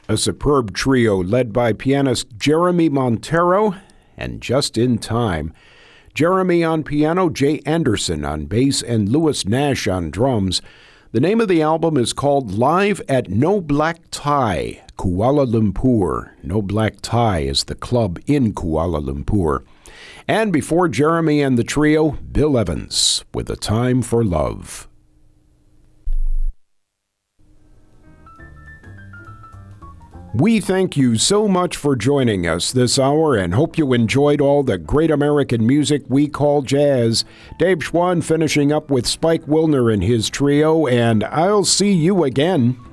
A superb trio led by pianist Jeremy Montero and Just in Time. Jeremy on piano, Jay Anderson on bass, and Lewis Nash on drums. The name of the album is called Live at No Black Tie, Kuala Lumpur. No Black Tie is the club in Kuala Lumpur. And before Jeremy and the trio, Bill Evans with A Time for Love. We thank you so much for joining us this hour and hope you enjoyed all the great American music we call jazz. Dave Schwann finishing up with Spike Wilner and his trio, and I'll see you again